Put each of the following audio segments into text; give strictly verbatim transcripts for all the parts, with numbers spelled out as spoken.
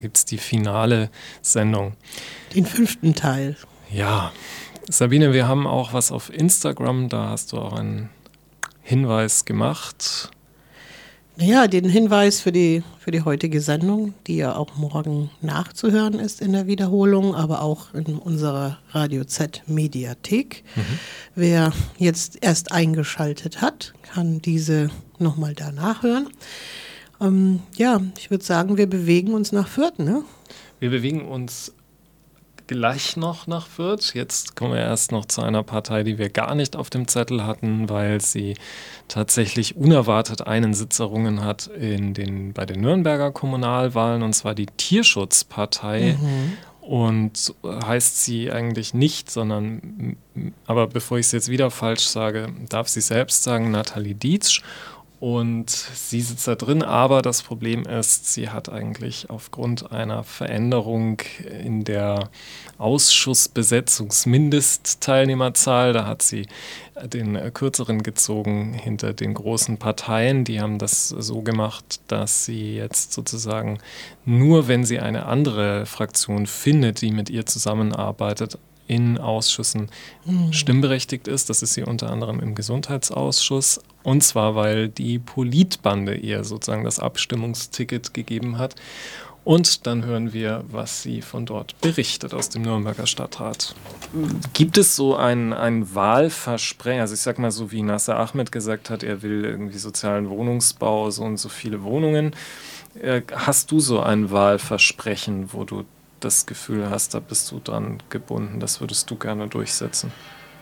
gibt es die finale Sendung. Den fünften Teil. Ja, Sabine, wir haben auch was auf Instagram, da hast du auch einen Hinweis gemacht. Ja, den Hinweis für die, für die heutige Sendung, die ja auch morgen nachzuhören ist in der Wiederholung, aber auch in unserer Radio Z Mediathek. Mhm. Wer jetzt erst eingeschaltet hat, kann diese nochmal da nachhören. Ähm, ja, ich würde sagen, wir bewegen uns nach Fürth, ne? Wir bewegen uns gleich noch nach Fürth. Jetzt kommen wir erst noch zu einer Partei, die wir gar nicht auf dem Zettel hatten, weil sie tatsächlich unerwartet einen Sitz errungen hat in den, bei den Nürnberger Kommunalwahlen, und zwar die Tierschutzpartei. Mhm. Und heißt sie eigentlich nicht, sondern, aber bevor ich es jetzt wieder falsch sage, darf sie selbst sagen, Nathalie Dietsch. Und sie sitzt da drin, aber das Problem ist, sie hat eigentlich aufgrund einer Veränderung in der Ausschussbesetzungsmindestteilnehmerzahl, da hat sie den kürzeren gezogen hinter den großen Parteien. Die haben das so gemacht, dass sie jetzt sozusagen nur, wenn sie eine andere Fraktion findet, die mit ihr zusammenarbeitet, in Ausschüssen mhm. stimmberechtigt ist. Das ist sie unter anderem im Gesundheitsausschuss. Und zwar, weil die Politbande ihr sozusagen das Abstimmungsticket gegeben hat. Und dann hören wir, was sie von dort berichtet aus dem Nürnberger Stadtrat. Gibt es so ein, ein Wahlversprechen? Also ich sag mal so, wie Nasser Ahmed gesagt hat, er will irgendwie sozialen Wohnungsbau, so und so viele Wohnungen. Hast du so ein Wahlversprechen, wo du das Gefühl hast, da bist du dran gebunden, das würdest du gerne durchsetzen?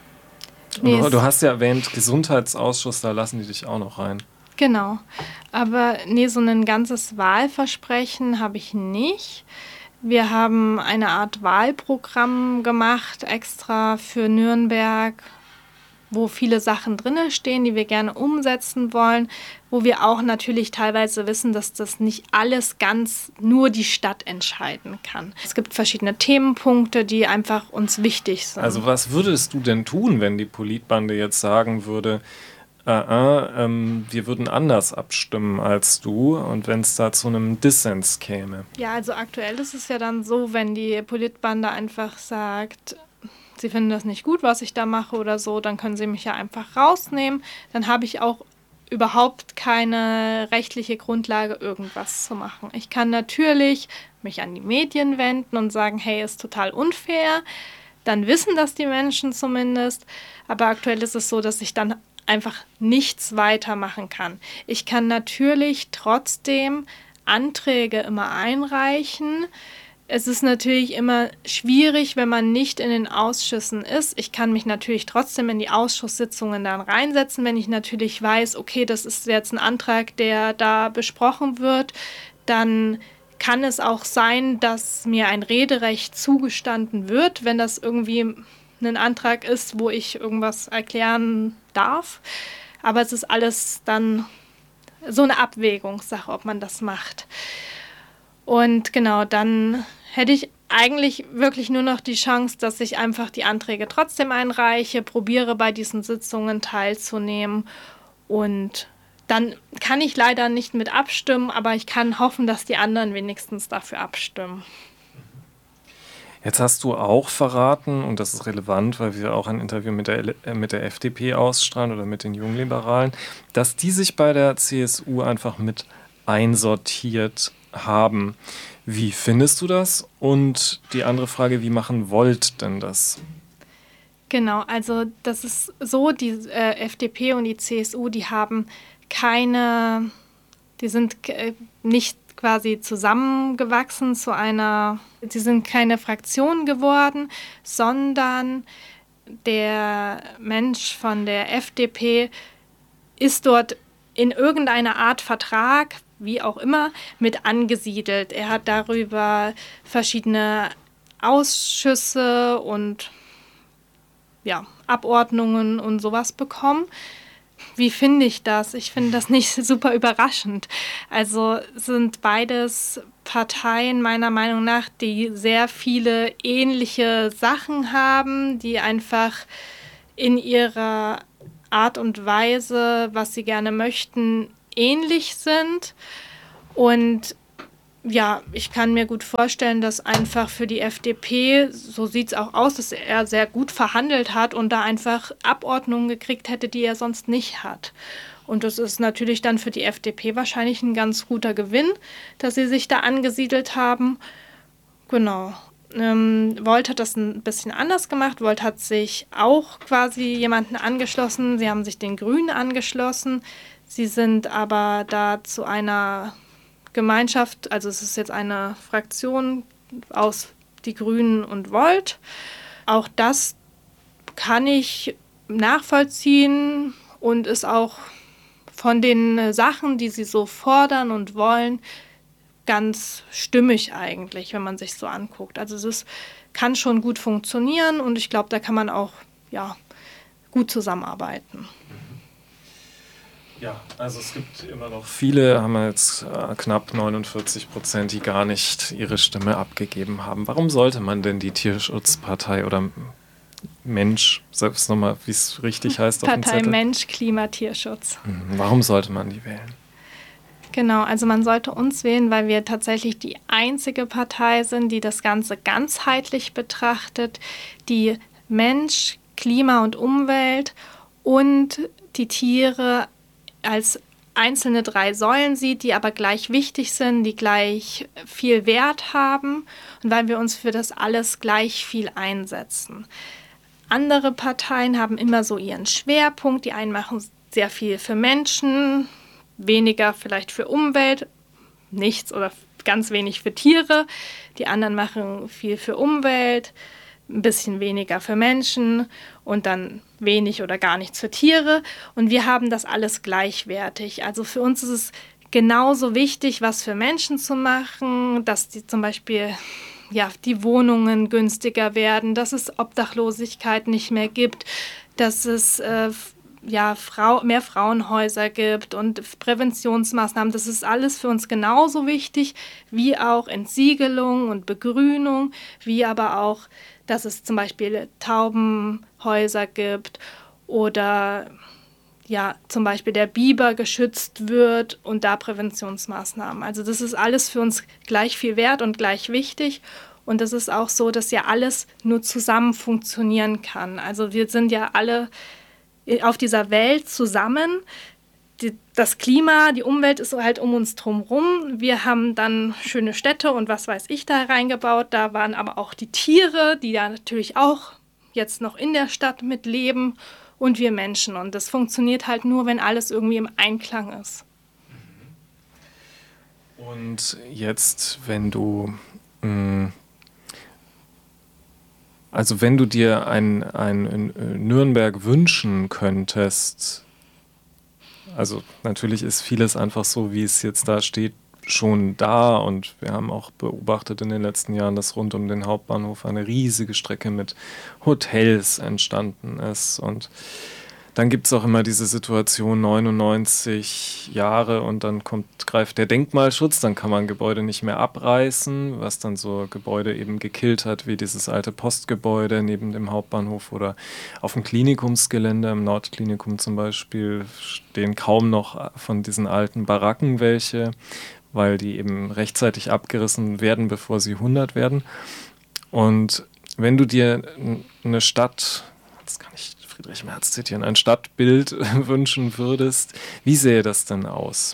Nee, du, du hast ja erwähnt, Gesundheitsausschuss, da lassen die dich auch noch rein. Genau, aber nee, so ein ganzes Wahlversprechen habe ich nicht. Wir haben eine Art Wahlprogramm gemacht, extra für Nürnberg, wo viele Sachen drin stehen, die wir gerne umsetzen wollen, wo wir auch natürlich teilweise wissen, dass das nicht alles ganz nur die Stadt entscheiden kann. Es gibt verschiedene Themenpunkte, die einfach uns wichtig sind. Also was würdest du denn tun, wenn die Politbande jetzt sagen würde, äh, äh, ähm, wir würden anders abstimmen als du, und wenn es da zu einem Dissens käme? Ja, also aktuell ist es ja dann so, wenn die Politbande einfach sagt, sie finden das nicht gut, was ich da mache oder so, dann können sie mich ja einfach rausnehmen. Dann habe ich auch überhaupt keine rechtliche Grundlage, irgendwas zu machen. Ich kann natürlich mich an die Medien wenden und sagen, hey, ist total unfair. Dann wissen das die Menschen zumindest. Aber aktuell ist es so, dass ich dann einfach nichts weitermachen kann. Ich kann natürlich trotzdem Anträge immer einreichen. Es ist natürlich immer schwierig, wenn man nicht in den Ausschüssen ist. Ich kann mich natürlich trotzdem in die Ausschusssitzungen dann reinsetzen, wenn ich natürlich weiß, okay, das ist jetzt ein Antrag, der da besprochen wird. Dann kann es auch sein, dass mir ein Rederecht zugestanden wird, wenn das irgendwie ein Antrag ist, wo ich irgendwas erklären darf. Aber es ist alles dann so eine Abwägungssache, ob man das macht. Und genau, dann hätte ich eigentlich wirklich nur noch die Chance, dass ich einfach die Anträge trotzdem einreiche, probiere bei diesen Sitzungen teilzunehmen, und dann kann ich leider nicht mit abstimmen, aber ich kann hoffen, dass die anderen wenigstens dafür abstimmen. Jetzt hast du auch verraten, und das ist relevant, weil wir auch ein Interview mit der, mit der F D P ausstrahlen oder mit den Jungliberalen, dass die sich bei der C S U einfach mit einsortiert haben. Wie findest du das? Und die andere Frage, wie machen Volt denn das? Genau, also das ist so, die äh, F D P und die C S U, die haben keine, die sind äh, nicht quasi zusammengewachsen zu einer, sie sind keine Fraktion geworden, sondern der Mensch von der F D P ist dort in irgendeiner Art Vertrag, wie auch immer, mit angesiedelt. Er hat darüber verschiedene Ausschüsse und ja, Abordnungen und sowas bekommen. Wie finde ich das? Ich finde das nicht super überraschend. Also sind beides Parteien meiner Meinung nach, die sehr viele ähnliche Sachen haben, die einfach in ihrer Art und Weise, was sie gerne möchten, ähnlich sind. Und Ja, ich kann mir gut vorstellen, dass einfach für die F D P, so sieht es auch aus, dass er sehr gut verhandelt hat und da einfach Abordnungen gekriegt hätte, die er sonst nicht hat. Und das ist natürlich dann für die F D P wahrscheinlich ein ganz guter Gewinn, dass sie sich da angesiedelt haben. Genau. Ähm, Volt hat das ein bisschen anders gemacht. Volt hat sich auch quasi jemanden angeschlossen. Sie haben sich den Grünen angeschlossen. Sie sind aber da zu einer Gemeinschaft, also es ist jetzt eine Fraktion aus die Grünen und Volt. Auch das kann ich nachvollziehen und ist auch von den Sachen, die sie so fordern und wollen, ganz stimmig eigentlich, wenn man sich so anguckt. Also es ist, kann schon gut funktionieren und ich glaube, da kann man auch ja, gut zusammenarbeiten. Ja, also es gibt immer noch viele, haben wir jetzt äh, knapp neunundvierzig Prozent, die gar nicht ihre Stimme abgegeben haben. Warum sollte man denn die Tierschutzpartei oder Mensch, sag's nochmal, wie es richtig heißt auf dem Partei Zettel? Mensch, Klima, Tierschutz. Warum sollte man die wählen? Genau, also man sollte uns wählen, weil wir tatsächlich die einzige Partei sind, die das Ganze ganzheitlich betrachtet, die Mensch, Klima und Umwelt und die Tiere als einzelne drei Säulen sieht, die aber gleich wichtig sind, die gleich viel Wert haben und weil wir uns für das alles gleich viel einsetzen. Andere Parteien haben immer so ihren Schwerpunkt. Die einen machen sehr viel für Menschen, weniger vielleicht für Umwelt, nichts oder ganz wenig für Tiere. Die anderen machen viel für Umwelt, ein bisschen weniger für Menschen und dann wenig oder gar nichts für Tiere. Und wir haben das alles gleichwertig. Also für uns ist es genauso wichtig, was für Menschen zu machen, dass die zum Beispiel ja, die Wohnungen günstiger werden, dass es Obdachlosigkeit nicht mehr gibt, dass es äh, ja, Frau, mehr Frauenhäuser gibt und Präventionsmaßnahmen. Das ist alles für uns genauso wichtig, wie auch Entsiegelung und Begrünung, wie aber auch, dass es zum Beispiel Taubenhäuser gibt oder ja, zum Beispiel der Biber geschützt wird und da Präventionsmaßnahmen. Also das ist alles für uns gleich viel wert und gleich wichtig. Und es ist auch so, dass ja alles nur zusammen funktionieren kann. Also wir sind ja alle auf dieser Welt zusammen. Die, das Klima, die Umwelt ist halt um uns drum rum. Wir haben dann schöne Städte und was weiß ich da reingebaut. Da waren aber auch die Tiere, die ja natürlich auch jetzt noch in der Stadt mitleben und wir Menschen. Und das funktioniert halt nur, wenn alles irgendwie im Einklang ist. Und jetzt, wenn du, mh, also wenn du dir ein, ein Nürnberg wünschen könntest, also natürlich ist vieles einfach so, wie es jetzt da steht, schon da und wir haben auch beobachtet in den letzten Jahren, dass rund um den Hauptbahnhof eine riesige Strecke mit Hotels entstanden ist und dann gibt es auch immer diese Situation, neunundneunzig Jahre und dann kommt, greift der Denkmalschutz, dann kann man Gebäude nicht mehr abreißen, was dann so Gebäude eben gekillt hat, wie dieses alte Postgebäude neben dem Hauptbahnhof oder auf dem Klinikumsgelände, im Nordklinikum zum Beispiel, stehen kaum noch von diesen alten Baracken welche, weil die eben rechtzeitig abgerissen werden, bevor sie hundert werden. Und wenn du dir eine Stadt, das kann ich Friedrich Merz zitieren, ein Stadtbild wünschen würdest, wie sähe das denn aus?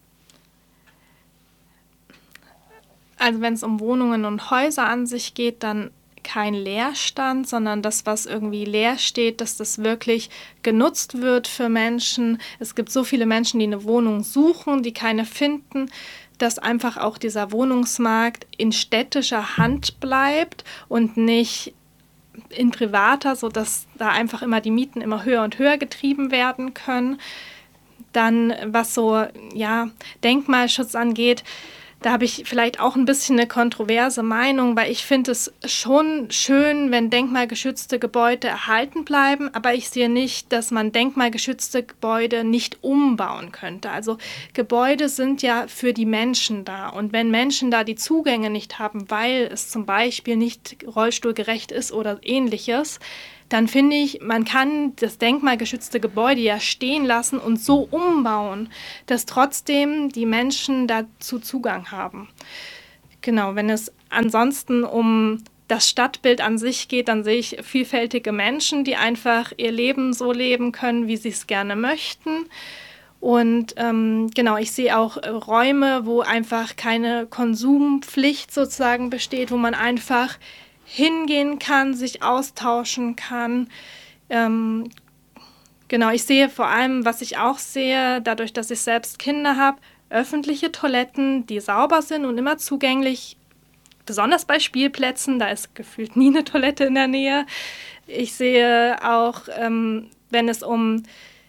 Also wenn es um Wohnungen und Häuser an sich geht, dann kein Leerstand, sondern das, was irgendwie leer steht, dass das wirklich genutzt wird für Menschen. Es gibt so viele Menschen, die eine Wohnung suchen, die keine finden, dass einfach auch dieser Wohnungsmarkt in städtischer Hand bleibt und nicht in privater, sodass da einfach immer die Mieten immer höher und höher getrieben werden können. Dann, was so ja, Denkmalschutz angeht, da habe ich vielleicht auch ein bisschen eine kontroverse Meinung, weil ich finde es schon schön, wenn denkmalgeschützte Gebäude erhalten bleiben, aber ich sehe nicht, dass man denkmalgeschützte Gebäude nicht umbauen könnte. Also Gebäude sind ja für die Menschen da und wenn Menschen da die Zugänge nicht haben, weil es zum Beispiel nicht rollstuhlgerecht ist oder ähnliches, dann finde ich, man kann das denkmalgeschützte Gebäude ja stehen lassen und so umbauen, dass trotzdem die Menschen dazu Zugang haben. Genau, wenn es ansonsten um das Stadtbild an sich geht, dann sehe ich vielfältige Menschen, die einfach ihr Leben so leben können, wie sie es gerne möchten. Und ähm, genau, ich sehe auch äh, Räume, wo einfach keine Konsumpflicht sozusagen besteht, wo man einfach hingehen kann, sich austauschen kann. Ähm, genau, ich sehe vor allem, was ich auch sehe, dadurch, dass ich selbst Kinder habe, öffentliche Toiletten, die sauber sind und immer zugänglich. Besonders bei Spielplätzen, da ist gefühlt nie eine Toilette in der Nähe. Ich sehe auch, ähm, wenn es um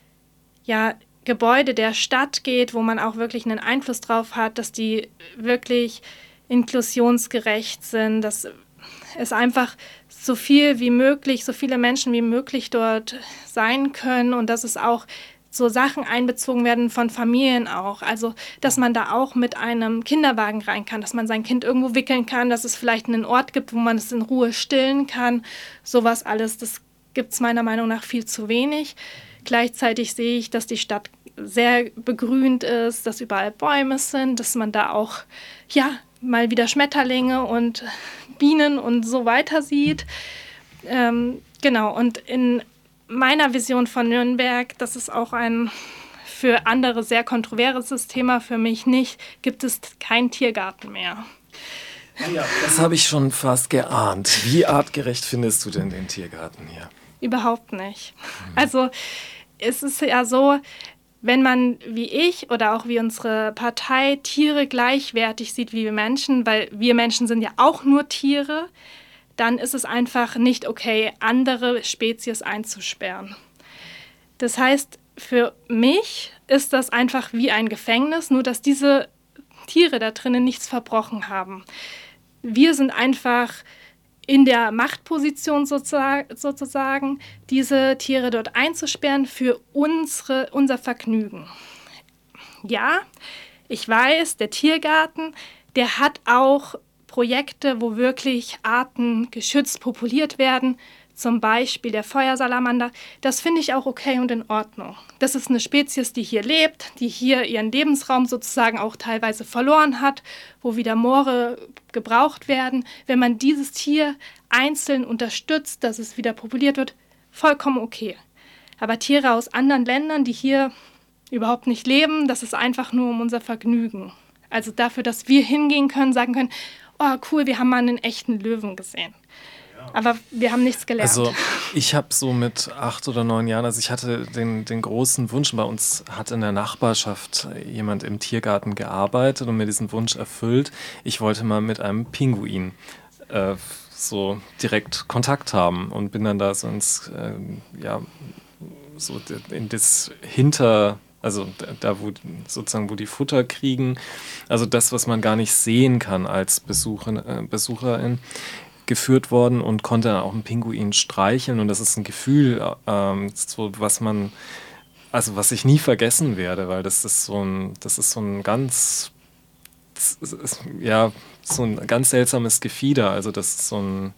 ja, Gebäude der Stadt geht, wo man auch wirklich einen Einfluss drauf hat, dass die wirklich inklusionsgerecht sind, dass es einfach so viel wie möglich, so viele Menschen wie möglich dort sein können und dass es auch so Sachen einbezogen werden von Familien auch. Also, dass man da auch mit einem Kinderwagen rein kann, dass man sein Kind irgendwo wickeln kann, dass es vielleicht einen Ort gibt, wo man es in Ruhe stillen kann. Sowas alles, das gibt es meiner Meinung nach viel zu wenig. Gleichzeitig sehe ich, dass die Stadt sehr begrünt ist, dass überall Bäume sind, dass man da auch, ja, mal wieder Schmetterlinge und Bienen und so weiter sieht. Ähm, genau, und in meiner Vision von Nürnberg, das ist auch ein für andere sehr kontroverses Thema, für mich nicht, gibt es keinen Tiergarten mehr. Ja, das habe ich schon fast geahnt. Wie artgerecht findest du denn den Tiergarten hier? Überhaupt nicht. Also es ist ja so, wenn man wie ich oder auch wie unsere Partei Tiere gleichwertig sieht wie wir Menschen, weil wir Menschen sind ja auch nur Tiere, dann ist es einfach nicht okay, andere Spezies einzusperren. Das heißt, für mich ist das einfach wie ein Gefängnis, nur dass diese Tiere da drinnen nichts verbrochen haben. Wir sind einfach in der Machtposition sozusagen, diese Tiere dort einzusperren für unsere, unser Vergnügen. Ja, ich weiß, der Tiergarten, der hat auch Projekte, wo wirklich Arten geschützt populiert werden, zum Beispiel der Feuersalamander, das finde ich auch okay und in Ordnung. Das ist eine Spezies, die hier lebt, die hier ihren Lebensraum sozusagen auch teilweise verloren hat, wo wieder Moore gebraucht werden. Wenn man dieses Tier einzeln unterstützt, dass es wieder populiert wird, vollkommen okay. Aber Tiere aus anderen Ländern, die hier überhaupt nicht leben, das ist einfach nur um unser Vergnügen. Also dafür, dass wir hingehen können, sagen können, oh cool, wir haben mal einen echten Löwen gesehen. Aber wir haben nichts gelernt. Also ich habe so mit acht oder neun Jahren, also ich hatte den, den großen Wunsch, bei uns hat in der Nachbarschaft jemand im Tiergarten gearbeitet und mir diesen Wunsch erfüllt. Ich wollte mal mit einem Pinguin äh, so direkt Kontakt haben und bin dann da so ins, äh, ja, so in das Hinter... Also da, wo sozusagen, wo die Futter kriegen, also das, was man gar nicht sehen kann als Besucher, äh, Besucherin, geführt worden und konnte dann auch einen Pinguin streicheln. Und das ist ein Gefühl, ähm, so, was man, also was ich nie vergessen werde, weil das ist so ein, das ist so ein ganz, ist, ja, so ein ganz seltsames Gefieder. Also das ist so ein,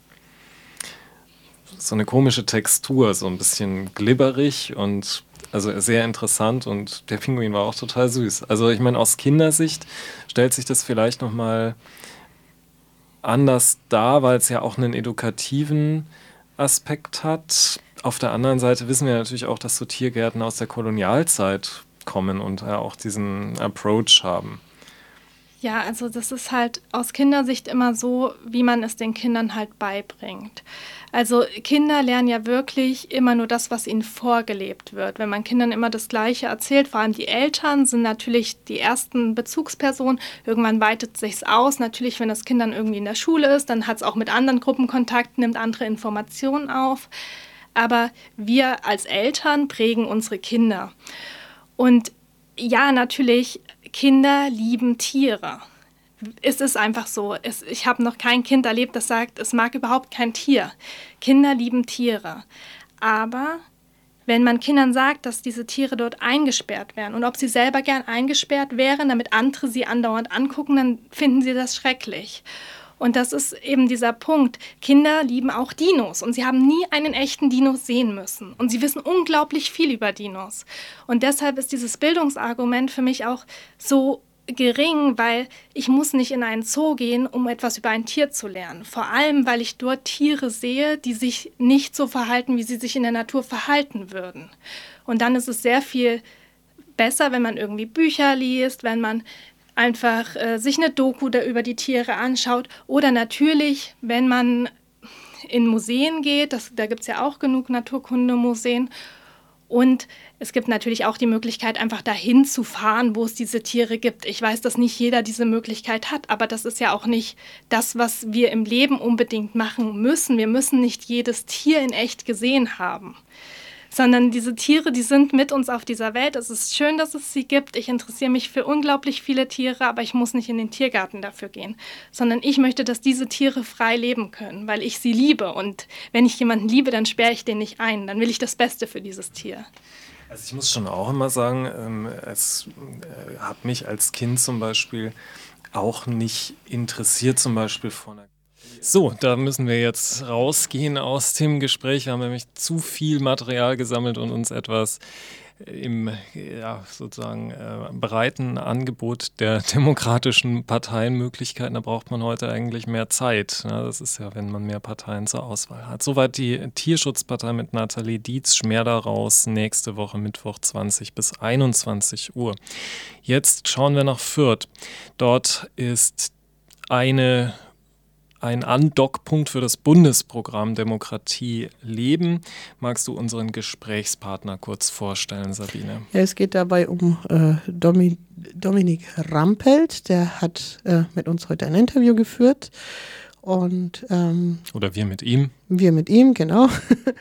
so eine komische Textur, so ein bisschen glibberig und also sehr interessant und der Pinguin war auch total süß. Also ich meine, aus Kindersicht stellt sich das vielleicht nochmal anders dar, weil es ja auch einen edukativen Aspekt hat. Auf der anderen Seite wissen wir natürlich auch, dass so Tiergärten aus der Kolonialzeit kommen und ja auch diesen Approach haben. Ja, also das ist halt aus Kindersicht immer so, wie man es den Kindern halt beibringt. Also Kinder lernen ja wirklich immer nur das, was ihnen vorgelebt wird. Wenn man Kindern immer das Gleiche erzählt, vor allem die Eltern sind natürlich die ersten Bezugspersonen. Irgendwann weitet sich's aus. Natürlich, wenn das Kind dann irgendwie in der Schule ist, dann hat es auch mit anderen Gruppen Kontakt, nimmt andere Informationen auf. Aber wir als Eltern prägen unsere Kinder. Und ja, natürlich, Kinder lieben Tiere. Es ist einfach so. Es, ich habe noch kein Kind erlebt, das sagt, es mag überhaupt kein Tier. Kinder lieben Tiere. Aber wenn man Kindern sagt, dass diese Tiere dort eingesperrt werden und ob sie selber gern eingesperrt wären, damit andere sie andauernd angucken, dann finden sie das schrecklich. Und das ist eben dieser Punkt. Kinder lieben auch Dinos und sie haben nie einen echten Dino sehen müssen. Und sie wissen unglaublich viel über Dinos. Und deshalb ist dieses Bildungsargument für mich auch so gering, weil ich muss nicht in einen Zoo gehen, um etwas über ein Tier zu lernen. Vor allem, weil ich dort Tiere sehe, die sich nicht so verhalten, wie sie sich in der Natur verhalten würden. Und dann ist es sehr viel besser, wenn man irgendwie Bücher liest, wenn man einfach äh, sich eine Doku da über die Tiere anschaut oder natürlich, wenn man in Museen geht, das, da gibt es ja auch genug Naturkundemuseen. Und es gibt natürlich auch die Möglichkeit, einfach dahin zu fahren, wo es diese Tiere gibt. Ich weiß, dass nicht jeder diese Möglichkeit hat, aber das ist ja auch nicht das, was wir im Leben unbedingt machen müssen. Wir müssen nicht jedes Tier in echt gesehen haben, sondern diese Tiere, die sind mit uns auf dieser Welt. Es ist schön, dass es sie gibt. Ich interessiere mich für unglaublich viele Tiere, aber ich muss nicht in den Tiergarten dafür gehen, sondern ich möchte, dass diese Tiere frei leben können, weil ich sie liebe. Und wenn ich jemanden liebe, dann sperre ich den nicht ein. Dann will ich das Beste für dieses Tier. Also ich muss schon auch immer sagen, ähm, es äh, hat mich als Kind zum Beispiel auch nicht interessiert, zum Beispiel von einer So, da müssen wir jetzt rausgehen aus dem Gespräch. Wir haben nämlich zu viel Material gesammelt und uns etwas im ja, sozusagen äh, breiten Angebot der demokratischen Parteienmöglichkeiten, da braucht man heute eigentlich mehr Zeit. Ne? Das ist ja, wenn man mehr Parteien zur Auswahl hat. Soweit die Tierschutzpartei mit Nathalie Dietz. Mehr daraus nächste Woche Mittwoch zwanzig bis einundzwanzig Uhr. Jetzt schauen wir nach Fürth. Dort ist eine Ein Andockpunkt für das Bundesprogramm Demokratie leben. Magst du unseren Gesprächspartner kurz vorstellen, Sabine? Ja, es geht dabei um äh, Domi- Dominik Rampelt. Der hat äh, mit uns heute ein Interview geführt. Und, ähm, Oder wir mit ihm. Wir mit ihm, genau.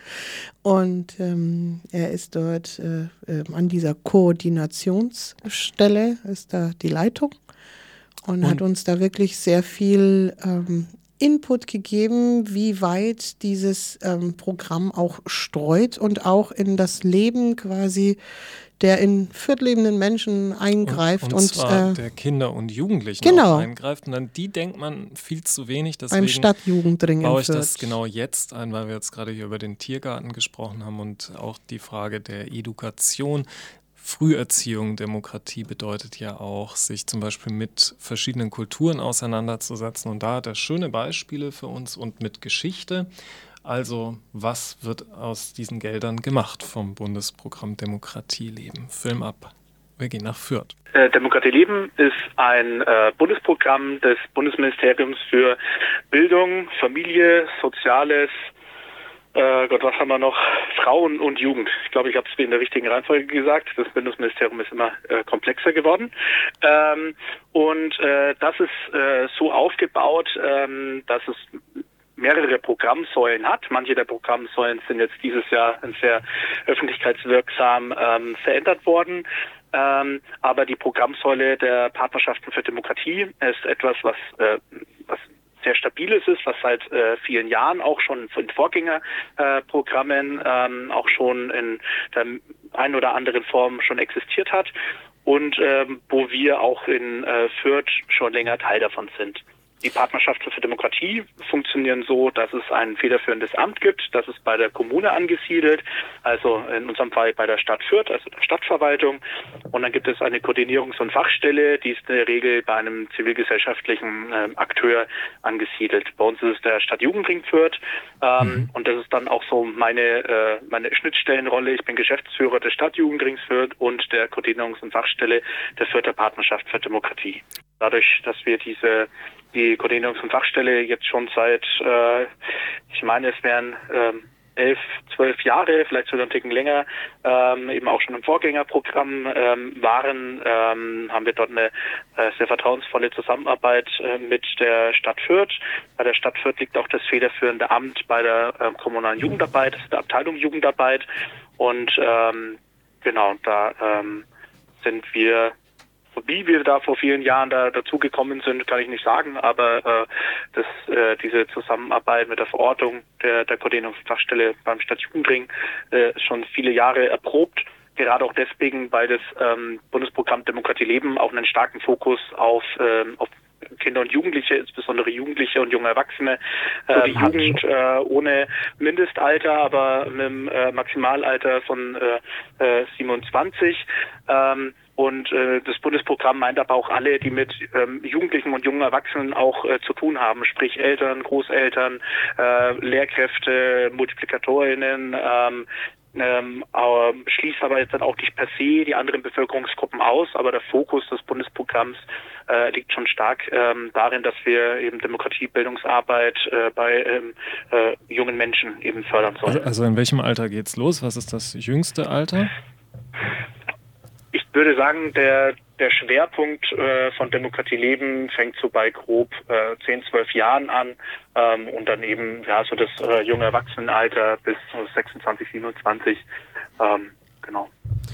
Und ähm, er ist dort äh, äh, an dieser Koordinationsstelle, ist da die Leitung. Und, und hat uns da wirklich sehr viel ähm, Input gegeben, wie weit dieses ähm, Programm auch streut und auch in das Leben quasi der in Fürth lebenden Menschen eingreift. Und, und, und zwar äh, der Kinder und Jugendlichen genau. auch eingreift. Und an die denkt man viel zu wenig. Deswegen beim Stadtjugendring baue ich in das Fürth. genau jetzt ein, weil wir jetzt gerade hier über den Tiergarten gesprochen haben und auch die Frage der Education. Früherziehung, Demokratie bedeutet ja auch, sich zum Beispiel mit verschiedenen Kulturen auseinanderzusetzen. Und da hat er schöne Beispiele für uns und mit Geschichte. Also, was wird aus diesen Geldern gemacht vom Bundesprogramm Demokratie leben? Film ab. Wir gehen nach Fürth. Äh, Demokratie leben ist ein äh, Bundesprogramm des Bundesministeriums für Bildung, Familie, Soziales, Äh, Gott, was haben wir noch? Frauen und Jugend. Ich glaube, ich habe es in der richtigen Reihenfolge gesagt. Das Bundesministerium ist immer äh, komplexer geworden. Ähm, und äh, das ist äh, so aufgebaut, ähm, dass es mehrere Programmsäulen hat. Manche der Programmsäulen sind jetzt dieses Jahr sehr öffentlichkeitswirksam ähm, verändert worden. Ähm, aber die Programmsäule der Partnerschaften für Demokratie ist etwas, was, äh, was sehr stabiles ist, was seit äh, vielen Jahren auch schon in Vorgängerprogrammen äh, ähm, auch schon in der einen oder anderen Form schon existiert hat und ähm, wo wir auch in äh, Fürth schon länger Teil davon sind. Die Partnerschaften für Demokratie funktionieren so, dass es ein federführendes Amt gibt, das ist bei der Kommune angesiedelt, also in unserem Fall bei der Stadt Fürth, also der Stadtverwaltung. Und dann gibt es eine Koordinierungs- und Fachstelle, die ist in der Regel bei einem zivilgesellschaftlichen äh, Akteur angesiedelt. Bei uns ist es der Stadtjugendring Fürth ähm, mhm. und das ist dann auch so meine, äh, meine Schnittstellenrolle. Ich bin Geschäftsführer des Stadtjugendrings Fürth und der Koordinierungs- und Fachstelle der Fürther Partnerschaft für Demokratie. Dadurch, dass wir diese die Koordinierungs- und Fachstelle jetzt schon seit, äh, ich meine, es wären ähm, elf, zwölf Jahre, vielleicht sogar einen Ticken länger, ähm, eben auch schon im Vorgängerprogramm ähm, waren, ähm, haben wir dort eine äh, sehr vertrauensvolle Zusammenarbeit äh, mit der Stadt Fürth. Bei der Stadt Fürth liegt auch das federführende Amt bei der äh, kommunalen Jugendarbeit, das ist der Abteilung Jugendarbeit. Und ähm, genau, da ähm, sind wir Wie wir da vor vielen Jahren da dazugekommen sind, kann ich nicht sagen, aber äh, das, äh, diese Zusammenarbeit mit der Verortung der, der Koordinierungsfachstelle beim Stadtjugendring äh, ist schon viele Jahre erprobt. Gerade auch deswegen, weil das ähm, Bundesprogramm Demokratie leben auch einen starken Fokus auf, ähm, auf Kinder und Jugendliche, insbesondere Jugendliche und junge Erwachsene, äh, Jugend äh, ohne Mindestalter, aber mit einem äh, Maximalalter von äh, äh, siebenundzwanzig. Ähm, Und äh, das Bundesprogramm meint aber auch alle, die mit ähm, Jugendlichen und jungen Erwachsenen auch äh, zu tun haben, sprich Eltern, Großeltern, äh, Lehrkräfte, Multiplikatorinnen, ähm, ähm, aber schließt aber jetzt dann auch nicht per se die anderen Bevölkerungsgruppen aus, aber der Fokus des Bundesprogramms äh, liegt schon stark ähm, darin, dass wir eben Demokratiebildungsarbeit äh, bei ähm, äh, jungen Menschen eben fördern sollen. Also, also in welchem Alter geht's los? Was ist das jüngste Alter? Ich würde sagen, der, der Schwerpunkt äh, von Demokratie leben fängt so bei grob äh, zehn, zwölf Jahren an ähm, und dann eben ja so das äh, junge Erwachsenenalter bis sechsundzwanzig, siebenundzwanzig. Ähm, genau.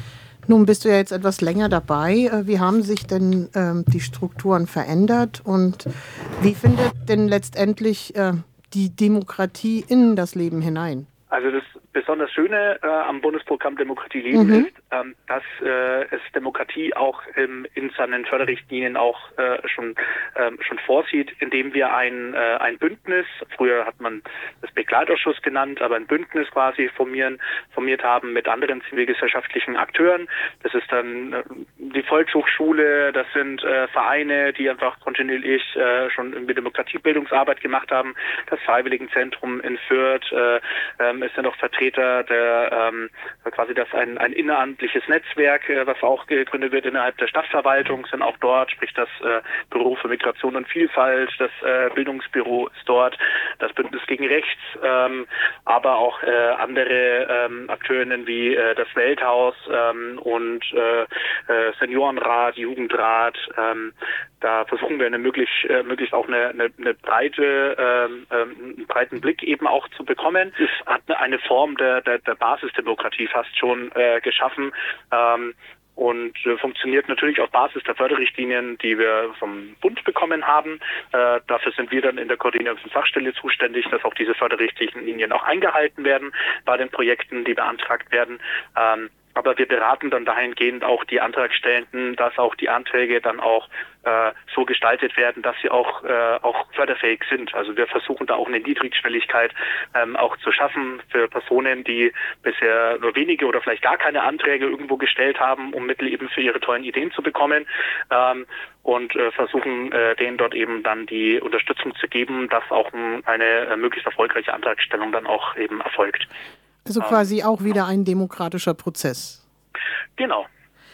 Nun bist du ja jetzt etwas länger dabei. Wie haben sich denn ähm, die Strukturen verändert und wie findet denn letztendlich äh, die Demokratie in das Leben hinein? Also das besonders Schöne äh, am Bundesprogramm Demokratie leben Mhm. ist, ähm, dass äh, es Demokratie auch ähm, in seinen Förderrichtlinien auch äh, schon ähm, schon vorsieht, indem wir ein äh, ein Bündnis, früher hat man das Begleitausschuss genannt, aber ein Bündnis quasi formieren, formiert haben mit anderen zivilgesellschaftlichen Akteuren. Das ist dann äh, die Volkshochschule, das sind äh, Vereine, die einfach kontinuierlich äh, schon irgendwie Demokratiebildungsarbeit gemacht haben. Das Freiwilligenzentrum in Fürth, äh, ähm, es sind auch Vertreter der ähm, quasi das ein, ein inneramtliches Netzwerk, äh, was auch gegründet wird innerhalb der Stadtverwaltung, sind auch dort, sprich das äh, Büro für Migration und Vielfalt, das äh, Bildungsbüro ist dort, das Bündnis gegen Rechts, ähm, aber auch äh, andere ähm, Akteurinnen wie äh, das Welthaus ähm, und äh, äh, Seniorenrat, Jugendrat. Ähm, da versuchen wir eine möglichst, äh, möglichst auch eine, eine, eine breite, ähm, einen breiten Blick eben auch zu bekommen. Es hat eine Form der, der, der Basisdemokratie fast schon äh, geschaffen. Ähm, und äh, funktioniert natürlich auf Basis der Förderrichtlinien, die wir vom Bund bekommen haben. Äh, dafür sind wir dann in der Koordinationsfachstelle zuständig, dass auch diese Förderrichtlinien auch eingehalten werden bei den Projekten, die beantragt werden. Ähm, aber wir beraten dann dahingehend auch die Antragstellenden, dass auch die Anträge dann auch äh, so gestaltet werden, dass sie auch äh, auch förderfähig sind. Also wir versuchen da auch eine Niedrigschwelligkeit ähm, auch zu schaffen für Personen, die bisher nur wenige oder vielleicht gar keine Anträge irgendwo gestellt haben, um Mittel eben für ihre tollen Ideen zu bekommen. Ähm, und äh, versuchen äh, denen dort eben dann die Unterstützung zu geben, dass auch m, eine äh, möglichst erfolgreiche Antragstellung dann auch eben erfolgt. Also quasi ähm, auch wieder ein demokratischer Prozess. Genau.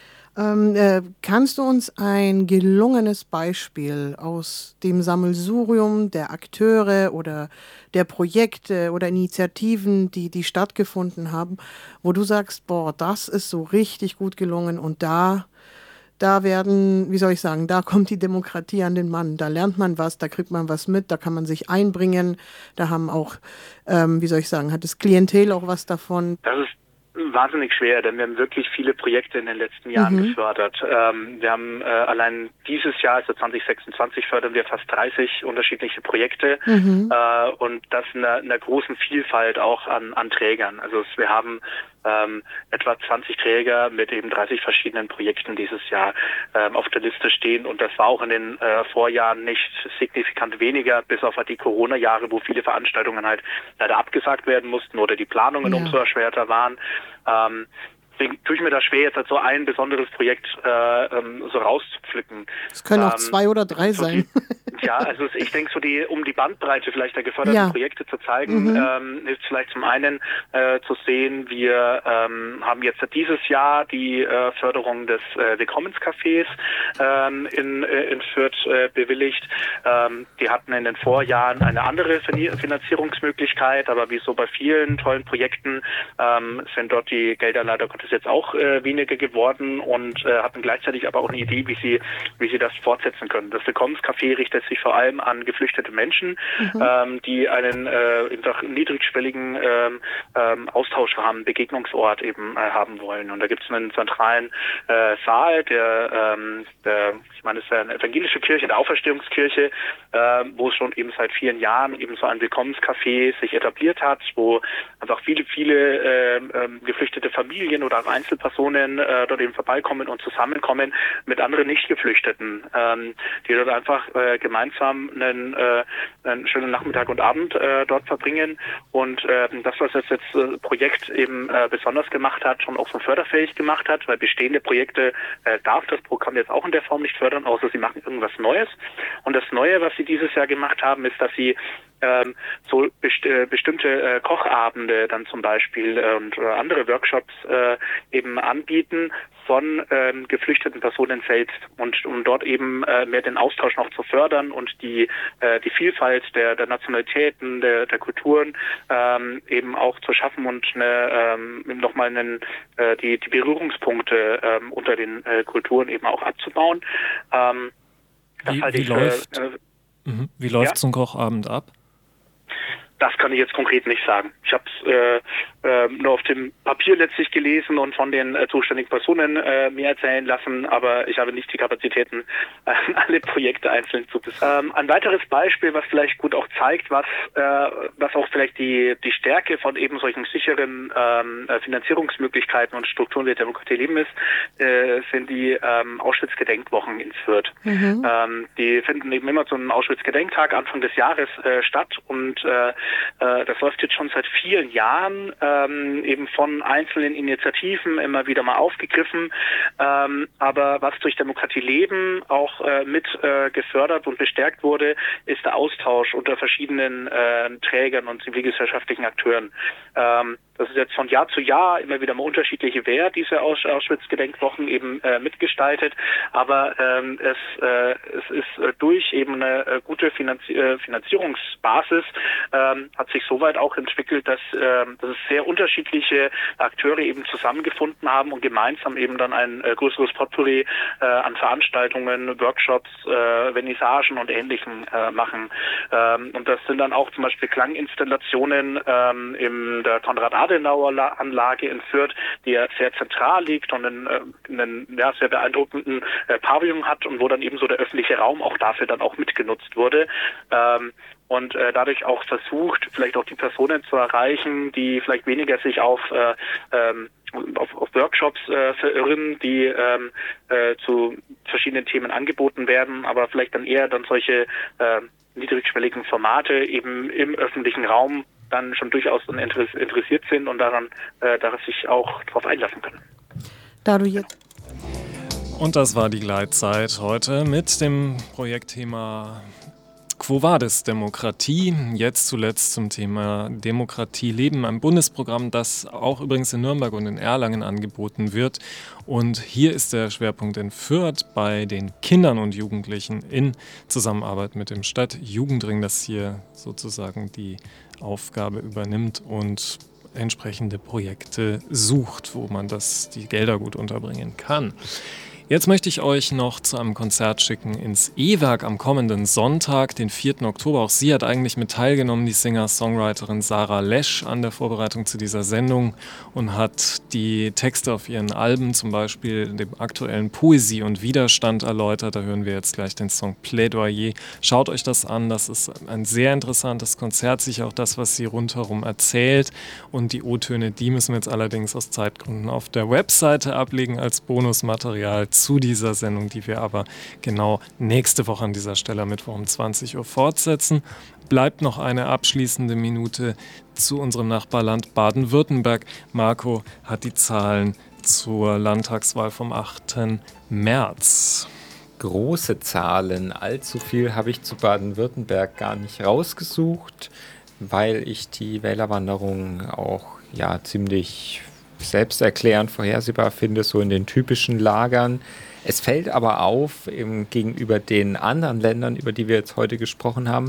Ähm, äh, kannst du uns ein gelungenes Beispiel aus dem Sammelsurium der Akteure oder der Projekte oder Initiativen, die, die stattgefunden haben, wo du sagst, boah, das ist so richtig gut gelungen und da, da werden, wie soll ich sagen, da kommt die Demokratie an den Mann. Da lernt man was, da kriegt man was mit, da kann man sich einbringen, da haben auch, ähm, wie soll ich sagen, hat das Klientel auch was davon. Das ist wahnsinnig schwer, denn wir haben wirklich viele Projekte in den letzten Jahren mhm. gefördert. Ähm, wir haben äh, allein dieses Jahr, also zwanzig sechsundzwanzig, fördern wir fast dreißig unterschiedliche Projekte mhm. äh, und das in einer, in einer großen Vielfalt auch an, an Trägern. Also wir haben ähm, etwa zwanzig Träger mit eben dreißig verschiedenen Projekten dieses Jahr ähm, auf der Liste stehen und das war auch in den äh, Vorjahren nicht signifikant weniger, bis auf die Corona-Jahre, wo viele Veranstaltungen halt leider abgesagt werden mussten oder die Planungen ja. umso erschwerter waren. Ähm, deswegen tue ich mir da schwer, jetzt halt so ein besonderes Projekt äh, ähm, so rauszupflücken. Es können auch ähm, zwei oder drei so sein. Die, ja, also ich denke, so die, um die Bandbreite vielleicht der geförderten ja. Projekte zu zeigen, mhm. ähm, ist vielleicht zum einen äh, zu sehen, wir ähm, haben jetzt dieses Jahr die äh, Förderung des äh, Willkommenscafés ähm, in, äh, in Fürth äh, bewilligt. Ähm, die hatten in den Vorjahren eine andere Finanzierungsmöglichkeit, aber wie so bei vielen tollen Projekten ähm, sind dort die Gelder leider Gottes jetzt auch äh, weniger geworden und äh, hatten gleichzeitig aber auch eine Idee, wie sie wie sie das fortsetzen können. Das Willkommenscafé richtet sich vor allem an geflüchtete Menschen, mhm. ähm, die einen äh, niedrigschwelligen ähm, ähm, Austausch haben, Begegnungsort eben äh, haben wollen. Und da gibt es einen zentralen äh, Saal, der, ähm, der, ich meine, es ist ja eine evangelische Kirche, der Auferstehungskirche, äh, wo es schon eben seit vielen Jahren eben so ein Willkommenscafé sich etabliert hat, wo einfach viele, viele äh, äh, geflüchtete Familien oder auch Einzelpersonen äh, dort eben vorbeikommen und zusammenkommen mit anderen Nicht-Geflüchteten, ähm, die dort einfach äh, gemeinsam einen, äh, einen schönen Nachmittag und Abend äh, dort verbringen. Und äh, das, was das jetzt äh, Projekt eben äh, besonders gemacht hat, schon auch so förderfähig gemacht hat, weil bestehende Projekte äh, darf das Programm jetzt auch in der Form nicht fördern, außer sie machen irgendwas Neues. Und das Neue, was sie dieses Jahr gemacht haben, ist, dass sie ähm, so best äh, bestimmte äh, Kochabende dann zum Beispiel äh, und äh, andere Workshops äh, eben anbieten von ähm, geflüchteten Personen selbst, und um dort eben äh, mehr den Austausch noch zu fördern und die äh, die Vielfalt der der Nationalitäten, der der Kulturen ähm, eben auch zu schaffen und eine, ähm, nochmal einen äh, die die Berührungspunkte ähm, unter den äh, Kulturen eben auch abzubauen. Ähm, das wie halte wie ich läuft, für, äh, mhm. wie läuft ja? so ein Kochabend ab? Das kann ich jetzt konkret nicht sagen. Ich habe es äh, äh, nur auf dem Papier letztlich gelesen und von den äh, zuständigen Personen äh, mir erzählen lassen, aber ich habe nicht die Kapazitäten, äh, alle Projekte einzeln zu beschreiben. Ähm, ein weiteres Beispiel, was vielleicht gut auch zeigt, was äh, was auch vielleicht die die Stärke von eben solchen sicheren ähm, Finanzierungsmöglichkeiten und Strukturen der Demokratie leben ist, äh, sind die ähm, Auschwitz-Gedenkwochen in Fürth. Mhm. Ähm, die finden eben immer so einen Auschwitz-Gedenktag Anfang des Jahres äh, statt, und äh, das läuft jetzt schon seit vielen Jahren, ähm, eben von einzelnen Initiativen immer wieder mal aufgegriffen. Ähm, aber was durch Demokratie Leben auch äh, mit äh, gefördert und bestärkt wurde, ist der Austausch unter verschiedenen äh, Trägern und zivilgesellschaftlichen Akteuren. Ähm, Das ist jetzt von Jahr zu Jahr immer wieder mal unterschiedliche, wer diese Auschwitz-Gedenkwochen eben äh, mitgestaltet. Aber ähm, es, äh, es ist äh, durch eben eine äh, gute Finanzi äh, Finanzierungsbasis ähm, hat sich soweit auch entwickelt, dass, äh, dass es sehr unterschiedliche Akteure eben zusammengefunden haben und gemeinsam eben dann ein äh, größeres Potpourri äh, an Veranstaltungen, Workshops, äh, Vernissagen und Ähnlichem äh, machen. Ähm, und das sind dann auch zum Beispiel Klanginstallationen ähm, in der Konrad-Adenauer-Anlage in Fürth, die ja sehr zentral liegt und einen, einen ja, sehr beeindruckenden äh, Pavillon hat und wo dann eben so der öffentliche Raum auch dafür dann auch mitgenutzt wurde. Ähm, und äh, dadurch auch versucht, vielleicht auch die Personen zu erreichen, die vielleicht weniger sich auf äh, ähm, Auf, auf Workshops äh, verirren, die ähm, äh, zu verschiedenen Themen angeboten werden, aber vielleicht dann eher dann solche äh, niedrigschwelligen Formate eben im öffentlichen Raum dann schon durchaus interessiert sind und daran, äh, daran sich auch darauf einlassen können. Da du jetzt Und das war die Gleitzeit heute mit dem Projektthema Quo Vadis Demokratie, jetzt zuletzt zum Thema Demokratie leben, ein Bundesprogramm, das auch übrigens in Nürnberg und in Erlangen angeboten wird. Und hier ist der Schwerpunkt in Fürth bei den Kindern und Jugendlichen in Zusammenarbeit mit dem Stadtjugendring, das hier sozusagen die Aufgabe übernimmt und entsprechende Projekte sucht, wo man das, die Gelder gut unterbringen kann. Jetzt möchte ich euch noch zu einem Konzert schicken ins E-Werk am kommenden Sonntag, den vierten Oktober. Auch sie hat eigentlich mit teilgenommen, die Singer-Songwriterin Sarah Lesch, an der Vorbereitung zu dieser Sendung und hat die Texte auf ihren Alben, zum Beispiel dem aktuellen Poesie und Widerstand, erläutert. Da hören wir jetzt gleich den Song Plädoyer. Schaut euch das an, das ist ein sehr interessantes Konzert, sicher auch das, was sie rundherum erzählt. Und die O-Töne, die müssen wir jetzt allerdings aus Zeitgründen auf der Webseite ablegen als Bonusmaterial zu dieser Sendung, die wir aber genau nächste Woche an dieser Stelle Mittwoch um zwanzig Uhr fortsetzen. Bleibt noch eine abschließende Minute zu unserem Nachbarland Baden-Württemberg. Marco hat die Zahlen zur Landtagswahl vom achten März. Große Zahlen, allzu viel habe ich zu Baden-Württemberg gar nicht rausgesucht, weil ich die Wählerwanderung auch ja ziemlich selbsterklärend vorhersehbar finde, so in den typischen Lagern. Es fällt aber auf, eben gegenüber den anderen Ländern, über die wir jetzt heute gesprochen haben,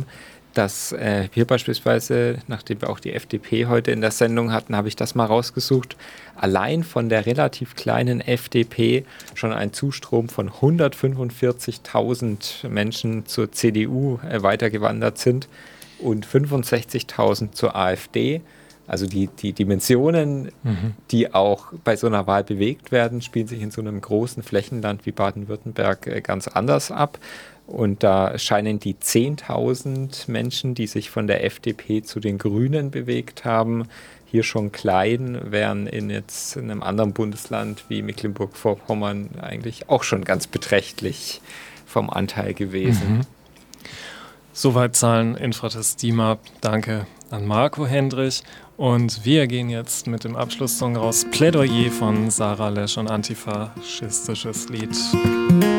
dass äh, hier beispielsweise, nachdem wir auch die F D P heute in der Sendung hatten, habe ich das mal rausgesucht, allein von der relativ kleinen F D P schon ein Zustrom von hundertfünfundvierzigtausend Menschen zur C D U äh, weitergewandert sind und fünfundsechzigtausend zur AfD. Also die, die Dimensionen, mhm. die auch bei so einer Wahl bewegt werden, spielen sich in so einem großen Flächenland wie Baden-Württemberg äh, ganz anders ab. Und da scheinen die zehntausend Menschen, die sich von der F D P zu den Grünen bewegt haben, hier schon klein, wären in jetzt in einem anderen Bundesland wie Mecklenburg-Vorpommern eigentlich auch schon ganz beträchtlich vom Anteil gewesen. Mhm. Soweit Zahlen Infratest D I M A P. Danke an Marco Hendrich. Und wir gehen jetzt mit dem Abschlusssong raus. Plädoyer von Sarah Lesch und antifaschistisches Lied.